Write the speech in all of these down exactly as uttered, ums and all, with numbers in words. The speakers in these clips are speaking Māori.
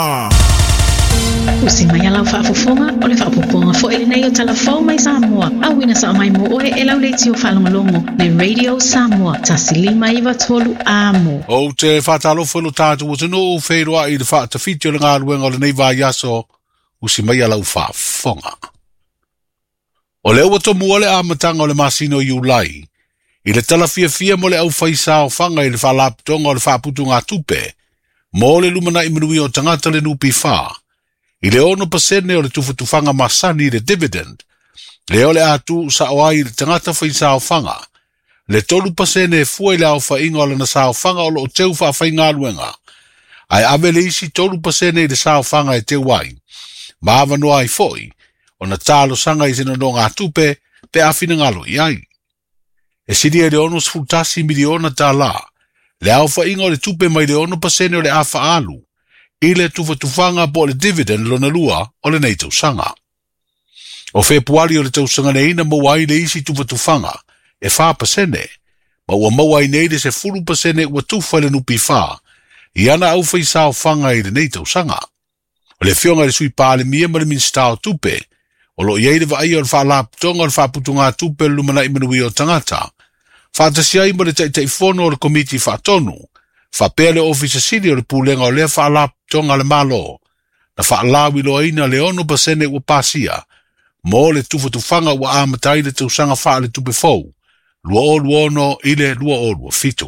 Usi mai alau whaafofonga o le whaapoponga fo ele nei o talafau mai Samoa. Awina sa mai mo oe e lau leiti o whalongolongo le Radio Samoa. Tasili mai iwa tolu amo. O te whaatalofa lo tātu o tino o whairoa i le whaatawhiti o le ngā ruenga o le nei vā yaso. Usi mai alau whaafonga. O le ua tomu o le amatanga o le masino i ulai. I le talafia fia mo le au whaisa o whanga i le whaalaputonga o le whaaputu ngā tupe. Mo le lumana i manui o tangata le nupi whaa. I le ono pasene o le tufutufanga masani le dividend, le o le atu sa oai le tangata whaisa o whanga, le tolu pasene e fua i le au whainga o le na sa o whanga o lo o teu wha whainga luenga, ai ave le isi tolu pasene i le sa o whanga e te wai, maawa noa i foi, o na talo sanga i sino no ngā tupe, pe awhina ngalo i ai. E siri e le ono sfutasi miliona tā la, le au whainga o le tupe mai le ono pasene o le awha alu, i le tufutufanga po le dividend lo na lua o le nei tausanga. O februari o le tausanga ne ina mawai le isi tufutufanga e wha pasene, ma ua mawai nei le se fulu pasene ua tufa le nupi wha, i ana au whai sao whanga i le nei tausanga. O le fionga le sui pāle mia ma le minstao tupe, o lo iei le wa ai o le wha laptonga o le wha putunga tupe lumana i manui o tangata, wha tasiai ma le taitaifono o le komiti wha tonu, fa pele ofisa sili o le pulenga o le fa la tonga le malo na fa la wilo ina le ono pasene ua pasia mo le tufu tufanga ua amatai le tausanga fa le tupe fou lua o lua ono ile lua o lua fitu.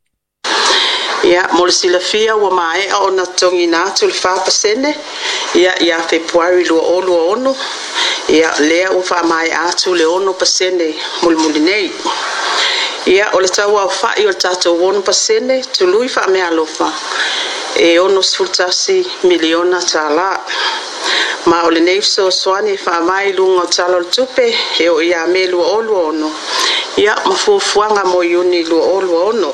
Ia, mo le silafia ua mae o na tongi natu le fa pasene ia ia februari lua o lua ono ia lea ua fa mae atu le ono pasene mulmuli nei. Ia o le tau au whai o le tātou ono pasene, tului wha mea alofa, e ono sfultasi miliona tā la. Ma o le neifso soani wha mai lunga o talo le tupe, e o ia me lua o lua ono. Ia mafuafuanga mo iuni lua o lua ono.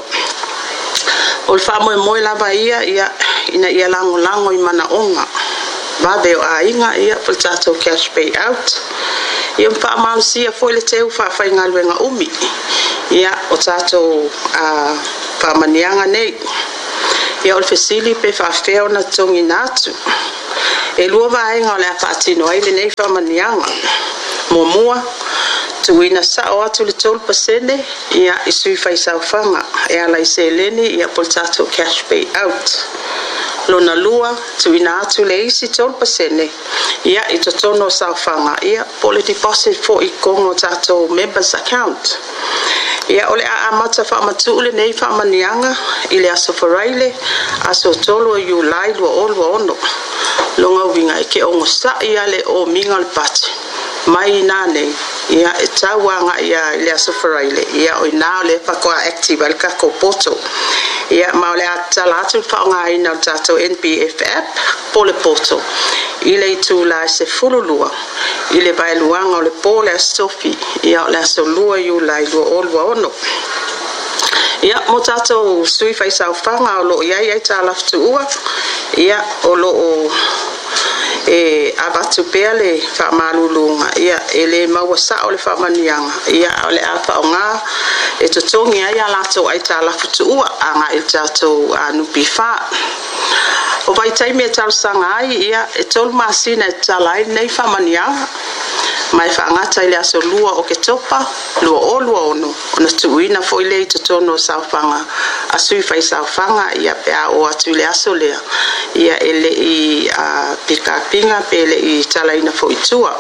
O le wha moe moe lava ia, ia ina ia lango lango i mana onga. Babe o a inga ia po le tātou cash pay out. Ia mpa mausia foi le teu wha whai ngaluenga umi. Ia o tātou uh, whamanianga nei. Ia o le fesili pe whawheo na tongi nātu. E lua vaenga o le apatino aile nei whamanianga. Mua mua, tuina sa o atu le tolu pasene, ia i sui whaisau whanga. E ala i se leni ia po tātou cash pay out. Lona lua, tuina atu le isi tolu pasene, ia i totono sau whanga. Ia po le deposit fo i kongo tātou members account. Ia ole a amata fa matu le nei fa manianga ile aso foraile aso tolo yu lai lo olo ono longa winga ke ongo sa ia le o minga le pat mai nane ia tawanga ia ile aso foraile ia o na le fa ko active al ka ko poto ia ma ole atala tu fa nga ina tato N P F app pole poto ile tu la se fululua ile vai luanga o le pole sofi ia le aso lua yu lai lo olo ono ia mo tato sui fai sau fanga o lo ia ia ta laftu ua ia o lo o e abatu pele fa malulunga ia ele mawasa o le fa manianga ia o le afa nga e to tongi ia la to ai ta laftu ua anga il tato anu bifa o vai tai me tal sanga ai ia e tol masina e talai nei fa manianga mai fa ngata ile aso lua o ke topa lua o lua ono ona tuina fo ile to tono sa fanga asu fa sa fanga ia pe o atu ile aso le ia ele i a pika pinga pele i talaina fo itua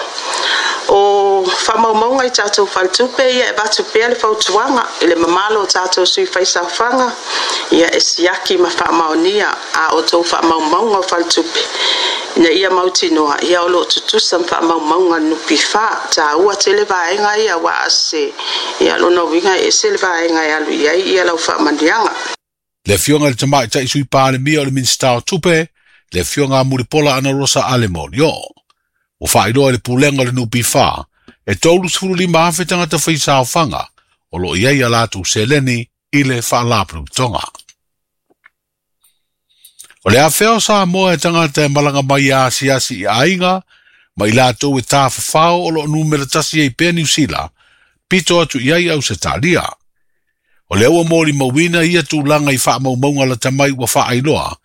o fa maunga i tato fa tupe ia ba tupe le fo tuanga ile mamalo tato su fa sa fanga ia esiaki ma fa maonia a o to fa maunga fa tupe na ia mautinoa ia o lo tutusa fa maunga no pifa ta ua tele vaenga ia wa ase ia lo no winga e sele vaenga ia lu ia ia lo fa mandianga le fionga le tamai tai sui pale mia o le minstao tupe le fionga muripola ana rosa alemolio o fa ilo le pulenga le nupi fa e tolu sfulu lima afetanga ta faisa o fanga o lo ia ia latu seleni ile fa lapru tonga o le afeo sa moa e tangata e malanga mai a siasi i ainga mai lato e ta fafao o lo numera tasi e pe New Zealand pito atu iai au se talia. O le ua mori mawina ia tu langa i wha mau maunga la tamai wa wha ailoa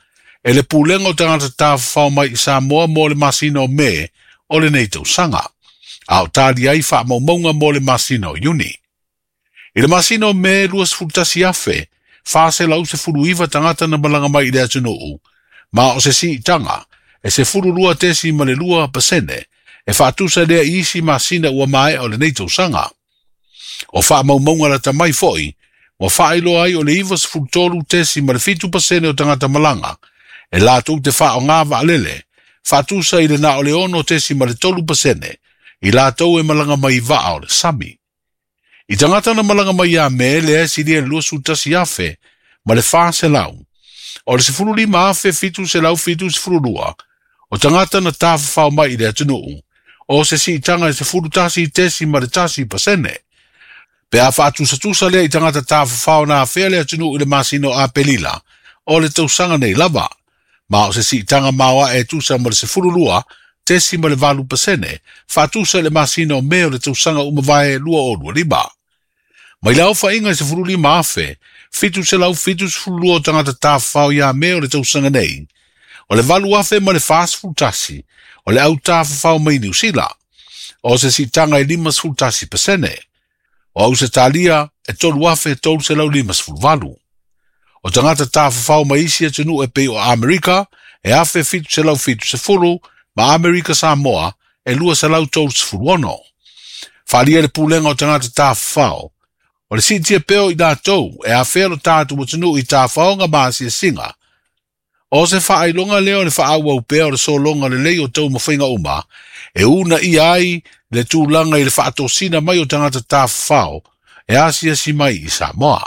e le pulenga o tangata tāwhawhau mai i Samoa mo le masina o me o le nei tausanga. Au tāli ai wha maumaunga mo le masina o Iuni. I le masina o me luas fultasi afe, whaase lau se fulu iwa tangata na malanga mai i le atunuu, ma o se si itanga, e se fulu lua tesi ma le lua pasene, e whaatusa lea isi masina ua mai o le nei tausanga. O wha maumaunga la tamai foi, wa whailo ai o le iwa se fulu tolu tesi ma le fitu pasene o tangata malanga, e lātou te wha o ngā waalele, whaatusa i le na o le ono tesi ma le tolu pasene, i lātou e malanga mai waa o le sami. I tangata na malanga mai a me le e siri e lua sutasi afe, ma le wha se lau. O le se fulu lima afe fitu se lau fitu se fulu lua, o tangata na tāwhawhau mai i le atunuu, o se si itanga e se fulu tasi tesi ma le tasi pasene. Pe a whaatusa tusa lea i tangata tāwhawhau na awhea le atunuu i le masino a pelila, o le tausanga nei lava. Ma o se si itanga maua e tusa ma le se fulu lua, tesi ma le valu pasene, whaatusa le masino me o le tausanga umavae lua o lua liba. Mai lau wha inga se fulu lima afe, fitu se lau fitu se fulu lua tangata tāwhau ia me o le tausanga nei. O le valu afe ma le fast food tasi, o le au tāwhau mai New Zealand. O se si tanga e lima se fulu tasi pasene. O au se talia e tolu afe e tolu se lau lima se fulu valu. O tangata tāwhau mai isi e tunu e pe o Amerika, e afe fitu se lau fitu se fulu, ma Amerika Samoa e lua se lau tolu se fulu ono. Whalia le pulenga o tangata tāwhau. O le sitia peo i dātou, e a whelo tātu mo tunu i tā whaonga māsi e singa. O se whaelonga leo le whaau au peo le solonga le lei o tau mawhinga uma, e una i ai le tūlanga i le whaatosina mai o tangata tā whao, e asia si mai i Samoa.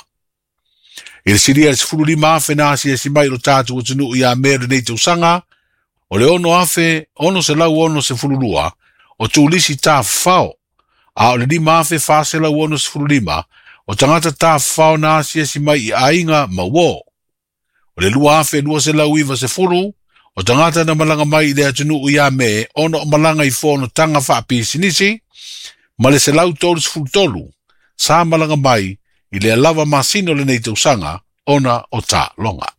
I le siria le sifuru lima afe na asia si mai o tātu mo tunu i a mere nei tausanga, o le ono afe, ono se lau ono se fululua, o tūlisi tā whao, a o le lima afe whaase lau ono se fulu lima, o tangata tā whao na asia si mai i ainga ma wo. O le lua afe lua se lau iwa se furu, o tangata na malanga mai i le atunu i a me, ono o malanga i whono tanga whaapi sinisi, ma le se lau tolu se fulu tolu, sa malanga mai i le lava masino le nei tausanga, ona o tā longa.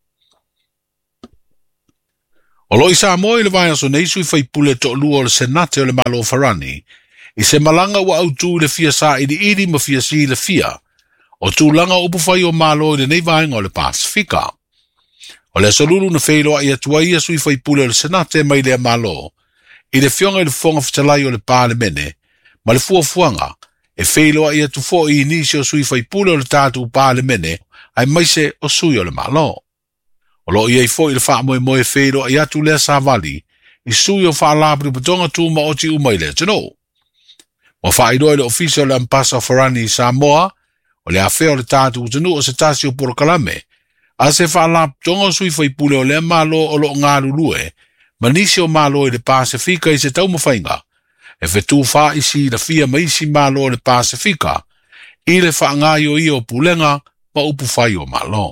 O lo i Samoa i le vai aso neisu i whaipule to lua o le senate o le malo o Farani, i se malanga wa autu le fia sa ili ili ma fia si le fia, o tūlanga upu whai o malo i le nei vaenga o le Pasifika. O le asalulu na whailoa i atua ia sui whaipule o le senate mai le malo, i le fionga i le fonga fitalai o le pālemene, ma le fuafuanga, e whailoa i atu fo i inisi o sui whaipule o le tātu pālemene, ai maise o sui o le malo. O lo i ei fo i le wha moe moe whailoa i atu lea sa vali, i sui o wha labri putonga tūma o ti umai le tino. O whaeroa le ofisio le Ampasa Farani i Samoa, o le awhea o le tātu utanu o se tasi o Porokalame, a se whaalap tonga sui whaipule o le malo o lo ngā lulue, manisi o malo i le Pasifika i se taumawhainga, e whetū wha isi la fia maisi malo o le Pasifika, i le whaangai o i o pulenga ma upu whai o malo.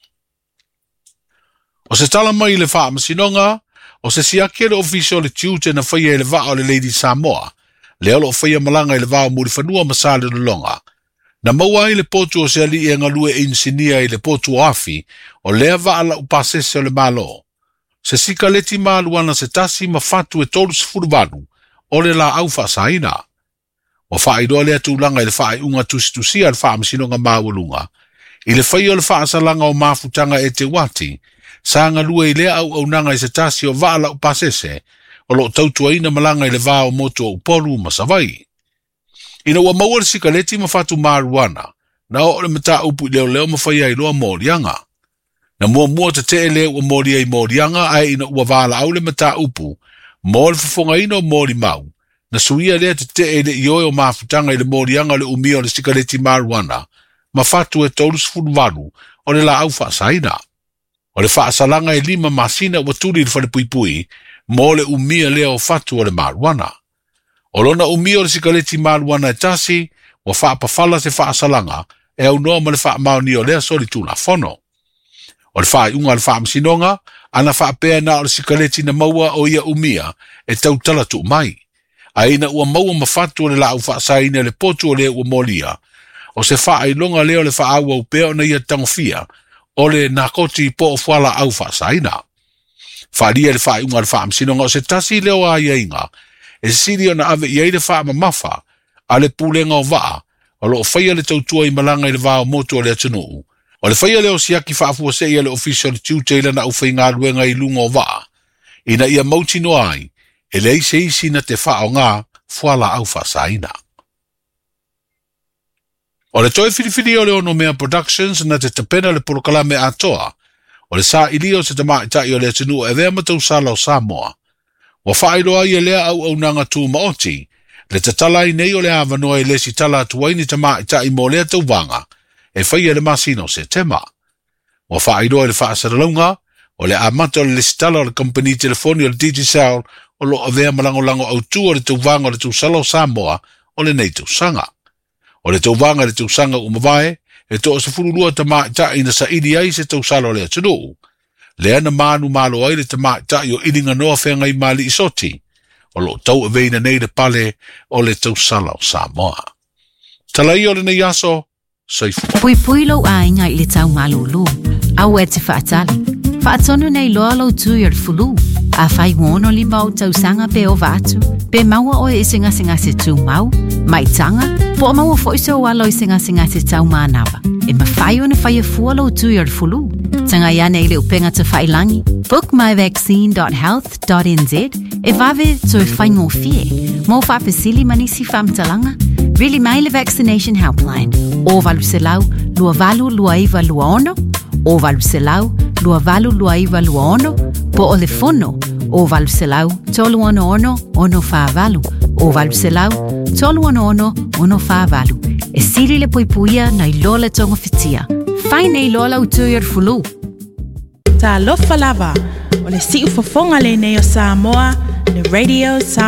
O se tala mai le wha masinonga, o se siake le ofisio le tiute na whaia le wha o le Lady Samoa, le alo whaia malanga i le wao muri whanua masale le longa. Na maua i le potu o se ali e ngalue e insinia i le potu o afi, o lea waala upasese o le malo. Se sika leti maaluana se tasi mafatu e tolu sifuru vanu, o le la au whaasaina. O wha idoa lea tūlanga i le wha unga tusitusia le wha amasinonga maawalunga. I le whaia o le wha asalanga o mafutanga e te wati, sa ngalue i lea au au nanga i se tasi o waala upasese, o lo tautua ina malanga i le vao moto o upolu masawai. Ina ua maua le sikaleti mafatu maruana, na o le mata upu leo leo mawhaia i loa morianga. Na mua mua te te leo ua moria i morianga, ai ina ua vala au le mata upu, mo le fafonga ina o mori mau, na suia lea te te le i oe o mafutanga i le morianga le umia o le sikaleti maruana, mafatu e tolu sifuru valu, o le la au whaasaina. O le whaasalanga e lima masina ua tuli le whale pui pui, mo le umia lea o fatu o le maruana. O lona umia o le sikaleti maruana e tasi, wa wha pawhala se wha asalanga, e au noa ma le wha mauni o lea soli tūna whono. O le wha iunga le wha amsinonga, ana wha pēa na o le sikaleti na maua o ia umia, e tau tala tu mai. A ina ua maua mawhatu o le la au wha saina le potu o lea ua molia, o se wha ailonga leo le wha au au pēa o na ia tangofia, o le nakoti po o whala au wha saina. Whaaria le whae unga le wha amsino ngā o se tasi leo a ieinga. E siri o na ave iei le wha mamafa, a le pūlenga o waa, o lo whaia le tautua i malanga i le wā o motu o le atunuu. O le whaia leo siaki whaafua se ia le official tiutela na uwhai ngā luenga i lunga o waa. Ina ia mauti no ai, e le ise isi na te wha o ngā fuala au wha saina. O le toi whiriwhiri o le ono mea productions na te tapena le polokalame atoa, o le sa ili o se tama itai o le atunuu e vea matau sala o Samoa. Wa whaailoa i e lea au au nanga tū maoti, le tatala i nei o le awanoa i lesi tala atuaini tama itai mo lea tau wanga, e whaia le masino se tema. Wa whaailoa i le whaasaralaunga, o le amata o le lesi tala o le company telefoni o le Digicel, o lo a vea malango-lango au tū o le tau wanga o le tau sala o Samoa, o le nei tau sanga. O le tau wanga le tau sanga umawae, e to o se furulua tama itai na sa ili ai se tau sala o le atunuu. Le ana manu malo ai le tama itai o ilinga noa whenga i mali isoti, o lo tau e veina nei le pale o le tau sala o Samoa. Talai o le nei aso, saifu. Pui pui lo a inga i le tau malulu, au e te whaatali. Whaatonu nei loa lo tu i fulu, a whai wono li mau tau sanga pe o vatu, pe maua o e singa singa se tu mau, mai tanga, po maua fo iso walo i singa singa se tau manawa. E ma whai o na whai e fua lo tu i fulu. Tanga ia nei le upenga te whailangi, book my vaccine dot health dot n z, e vave to e whai ngō fie, mō whapesili manisi whamtalanga, really mai le vaccination helpline, o valu se lau, lua valu lua iwa lua ono, o valu se lau, lua valu lua iwa lua ono, po o le fono, o valu se lau, tolu ono ono, ono wha valu, o valu se lau, tolu ono ono, ono wha valu, e siri le puipuia na i lola tonga fitia, whai nei lola utuir fulu. Ta lofa lava, o le siu fofonga le nei o Samoa, le Radio Samoa.